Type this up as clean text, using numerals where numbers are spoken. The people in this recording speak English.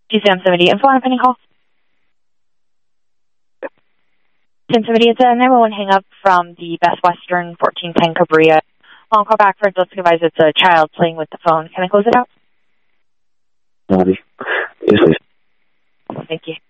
GCM 70, info on a pending call. 1070, it's a 911 hang up from the Best Western 1410 Cabrera. I'll call back for let's advise it's a child playing with the phone. Can I close it out? Yes, please. Thank you.